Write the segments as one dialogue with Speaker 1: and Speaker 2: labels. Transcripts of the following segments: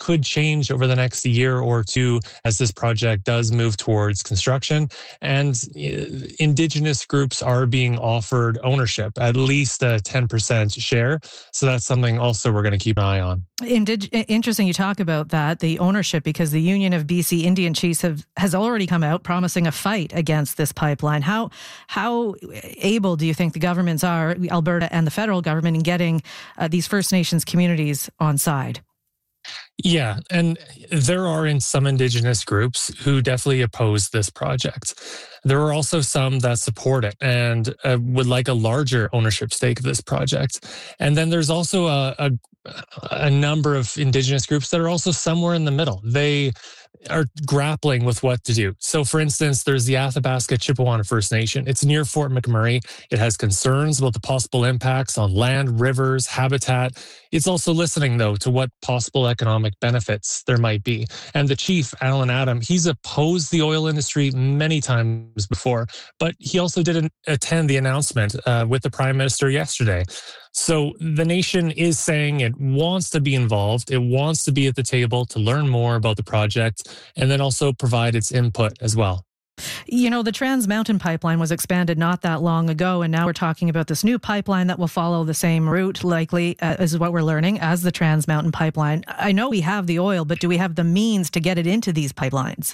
Speaker 1: could change over the next year or two as this project does move towards construction. And Indigenous groups are being offered ownership, at least a 10% share. So that's something also we're going to keep an eye on.
Speaker 2: Interesting you talk about that, the ownership, because the Union of BC Indian Chiefs has already come out promising a fight against this pipeline. How able do you think the governments are, Alberta and the federal government, in getting these First Nations communities on side?
Speaker 1: Yeah, and there are some Indigenous groups who definitely oppose this project. There are also some that support it and would like a larger ownership stake of this project. And then there's also a number of Indigenous groups that are also somewhere in the middle. They are grappling with what to do. So, for instance, there's the Athabasca Chippewa First Nation. It's near Fort McMurray. It has concerns about the possible impacts on land, rivers, habitat. It's also listening, though, to what possible economic benefits there might be. And the chief, Alan Adam, he's opposed the oil industry many times before, but he also didn't attend the announcement with the Prime Minister yesterday. So the nation is saying it wants to be involved. It wants to be at the table to learn more about the project and then also provide its input as well.
Speaker 2: You know, the Trans Mountain Pipeline was expanded not that long ago, and now we're talking about this new pipeline that will follow the same route, likely, is what we're learning, as the Trans Mountain Pipeline. I know we have the oil, but do we have the means to get it into these pipelines?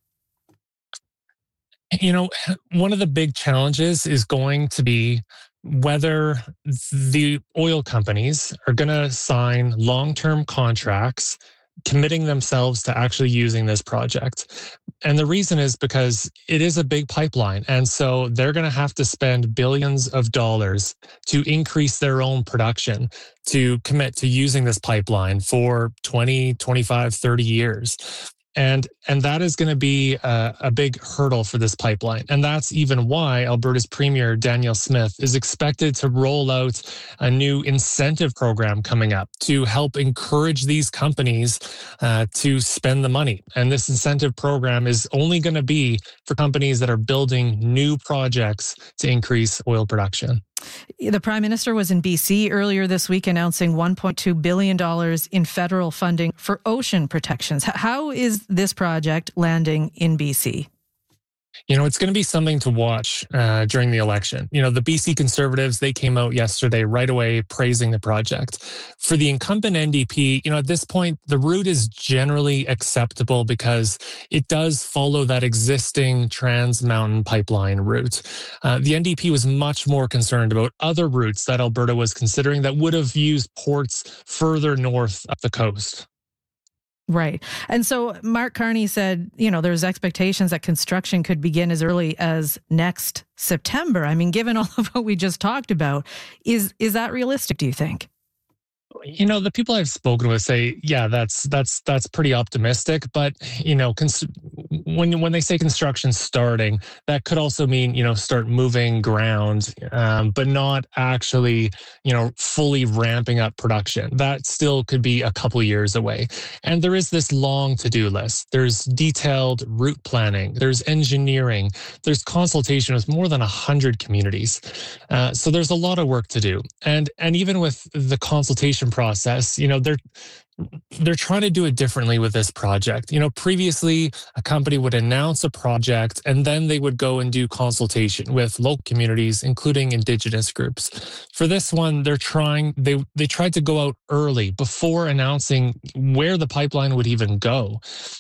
Speaker 1: You know, one of the big challenges is going to be whether the oil companies are going to sign long-term contracts committing themselves to actually using this project. And the reason is because it is a big pipeline. And so they're going to have to spend billions of dollars to increase their own production to commit to using this pipeline for 20, 25, 30 years. And that is going to be a big hurdle for this pipeline. And that's even why Alberta's Premier, Danielle Smith, is expected to roll out a new incentive program coming up to help encourage these companies to spend the money. And this incentive program is only going to be for companies that are building new projects to increase oil production.
Speaker 2: The Prime Minister was in BC earlier this week announcing $1.2 billion in federal funding for ocean protections. How is this project landing in BC?
Speaker 1: You know, it's going to be something to watch during the election. You know, the BC Conservatives, they came out yesterday right away praising the project. For the incumbent NDP, you know, at this point, the route is generally acceptable because it does follow that existing Trans Mountain Pipeline route. The NDP was much more concerned about other routes that Alberta was considering that would have used ports further north up the coast.
Speaker 2: Right. And so Mark Carney said, you know, there's expectations that construction could begin as early as next September. I mean, given all of what we just talked about, is that realistic, do you think?
Speaker 1: You know, the people I've spoken with say, yeah, that's pretty optimistic. But, you know, when they say construction starting, that could also mean, you know, start moving ground, but not actually, you know, fully ramping up production. That still could be a couple years away. And there is this long to-do list. There's detailed route planning. There's engineering. There's consultation with more than 100 communities. So there's a lot of work to do. And even with the consultation process, you know, they're trying to do it differently with this project. You know, previously a company would announce a project and then they would go and do consultation with local communities, including Indigenous groups. For this one, they tried to go out early before announcing where the pipeline would even go.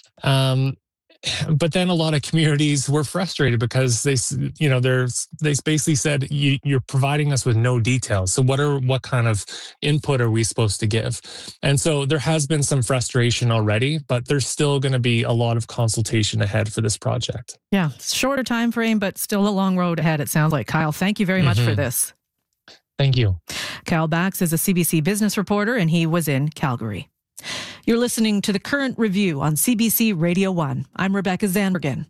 Speaker 1: But then a lot of communities were frustrated because they basically said, you're providing us with no details. So what kind of input are we supposed to give? And so there has been some frustration already, but there's still going to be a lot of consultation ahead for this project.
Speaker 2: Yeah, shorter time frame, but still a long road ahead, it sounds like. Kyle, thank you very much for this.
Speaker 1: Thank you.
Speaker 2: Kyle Bax is a CBC business reporter, and he was in Calgary. You're listening to The Current Review on CBC Radio 1. I'm Rebecca Zandbergen.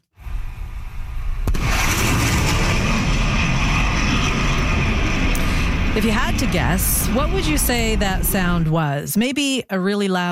Speaker 2: If you had to guess, what would you say that sound was? Maybe a really loud